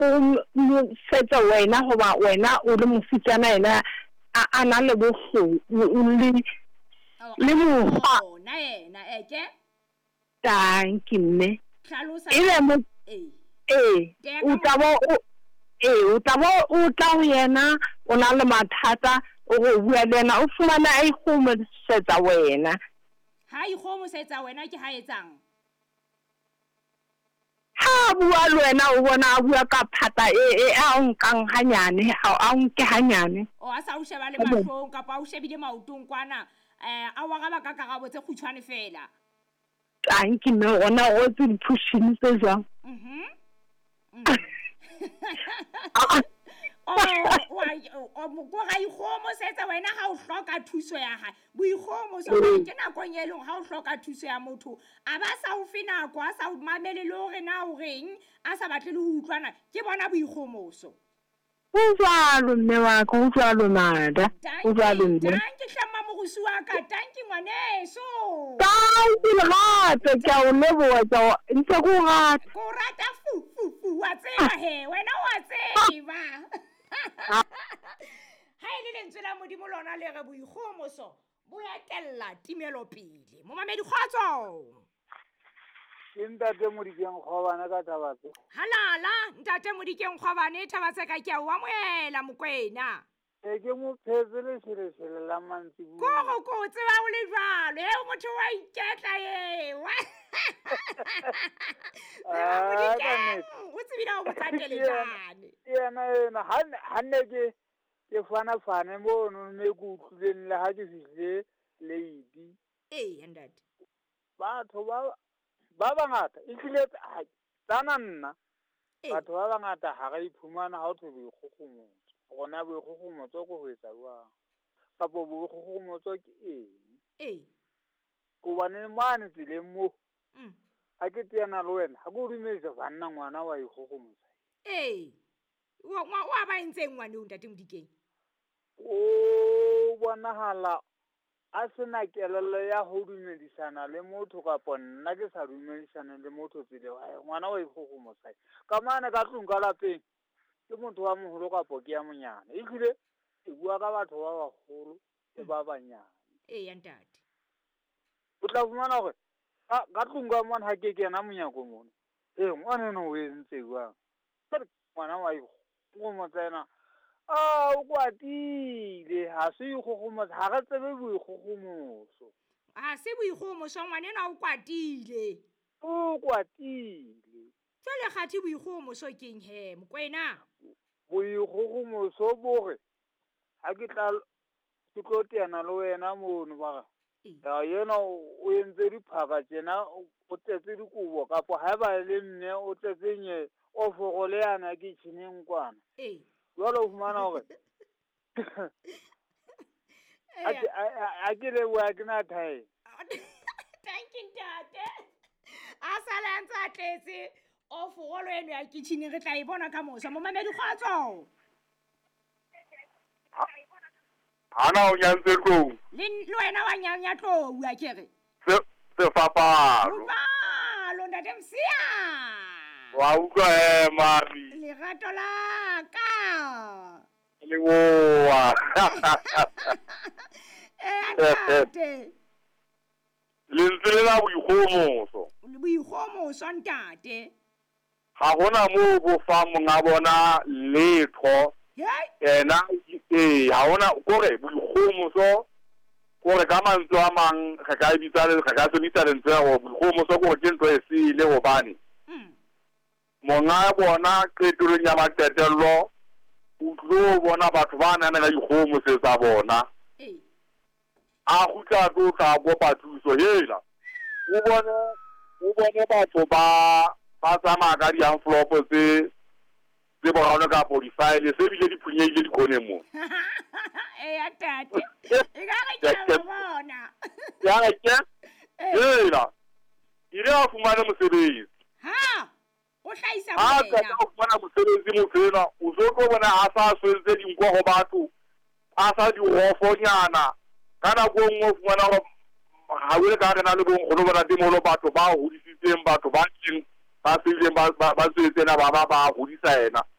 mo setsa wena goba wena o le mofutana ena a na le le mokgwa na yena eke tanki mme tlhalosa ile mo o tla go yena o na le mathata o go bua le yena o fumana a ikgomosetsa wena ha ikgomosetsa wena ke ha etsang ha bua le wena o bona a bua ka phata a o nkang hanyane a o nke hanyane o a sa o sheba le mahlong kapa o shebile maotong kwana a wa ga ba ka karabo tse khutshwane fela tanki mme ona o tse diphushini tse jwang go ga ikgomosetsa wena ha o hloka thuso ya hae boikgomoso ke nakong e leng ha o hloka thuso ya motho a ba sa o fe nako a sa o mamele le hore na o reng a sa batle le ho utlwana ke bona boikgomoso jwalo mme wa ka o jwalo mada o jwalo mme tanki hlama morusi wa ka tanki ngwaneso tanki le gape ke a o leboa ntse go rata go rata fu wa tseba he wena wa tseba ha ile lentswe la modimo lona le re boikgomoso bo etella timelo pele mo mamedi kgotso ntate Modikeng Kgobane ka Thabatse halala ntate Modikeng Kgobane Thabatse ka ke a o amohela mokwena ke mo phetse le shele la mantsi go tseba o le jwalo he motho wa iketla ye wa o tsebile o botsatele jane yena hanne ke fana mo no me go tluleng le ha ke fihle lady ntate batho ba bangata e tlile tsana nna batho ba bangata ha ga iphumana ha o thwe boikgogomotso gona boikgogomotso go etsa jwang kapo boikgogomotso ke eng go bane mane tseleng mo ha ke teana le wena ha go dumedisa banna ngwana wa ikgogomotsa wa ba ntseng ngwane o ntate Modikeng o bonahala a sena kelello ya ho dumedisana le motho kapo nna ke sa dumedisana le motho tsele wa ngwana wa ikgogomotsa ka mane ka tlung ka lapeng ke motho wa moholo kapo ke ya monyane e tlile e bua ka batho ba bagolo le ba banyane ntate o tla fumana hore ka tlung ka mona ha ke kena monyako mona ngwana no o entse jwang ngwana wa ikgogomotsa ena o kwatile ha se ikgogomotsa ha re tsebe boikgogomoso ha se boikgomoso ngwanena o kwatile jwale kgathi boikgomoso keng he mokwena boikgogomoso bore ha ke tlo teana le wena mono ba ya yena o entse diphaka tjena o tsetse dikobo kapo ha ba le mme o tsetsenye o fogole yana ke tšhineng kwana jwale o fumana hore a ke leboa ke na thae tanki ntate a sala ntse a tletse o fogolo eno ya kitšhineng re tla e bona ka mosa mo mamedi kgotso hana o nyantse tlou le wena wa nyanya tlou a kere sefapano ntate Msia wa utlwa mami lerato la ka leboa ntate lentswe la boikgomoso ntate ga gona mo go fa monga bona letho ena ga gona kore boikgomoso kore ka mantswe a mang ga ka se bitsa lentswe go boikgomoso kore ke ntho e sele gobane monga bona qetolong ya maqetello o tlo bona batho ba nana ka dikgomoso tsa bona a gutla tlo tla bopa thuso hela o bone batho ba tsamaya ka di-envelope tse boraro kapo di-file se bile di phunyehile dikone mo tate e ka re ke bona hela ile a fumane mosebetsi o hlaisa wena o fumana mosebetsi motsena o so tlo bona a sa swentse dinkwa go batho a sa di hofonyana ka nako nngwe o fumana gore ga o le ka re na le bonkgolo bona temolo batho ba hodisitseng batho ba teng ba sebileng ba tswetsena ba godisa ena